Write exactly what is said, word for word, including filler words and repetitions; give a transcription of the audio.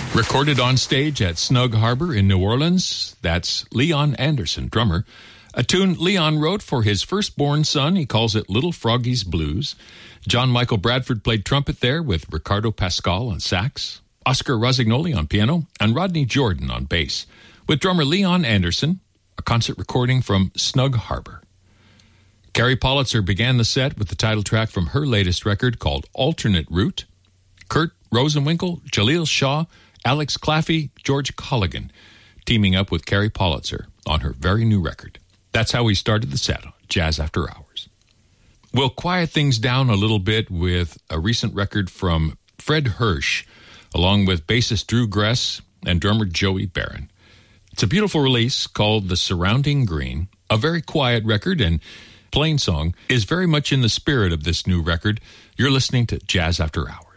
Recorded on stage at Snug Harbor in New Orleans, that's Leon Anderson, drummer. A tune Leon wrote for his firstborn son. He calls it Little Froggy's Blues. John Michael Bradford played trumpet there with Ricardo Pascal on sax, Oscar Rosignoli on piano, and Rodney Jordan on bass, with drummer Leon Anderson, a concert recording from Snug Harbor. Carrie Politzer began the set with the title track from her latest record called Alternate Route. Kurt Rosenwinkel, Jaleel Shaw, Alex Claffey, George Colligan, teaming up with Carrie Politzer on her very new record. That's how we started the set on Jazz After Hours. We'll quiet things down a little bit with a recent record from Fred Hirsch, along with bassist Drew Gress and drummer Joey Barron. It's a beautiful release called The Surrounding Green, a very quiet record, and Plain Song is very much in the spirit of this new record. You're listening to Jazz After Hours.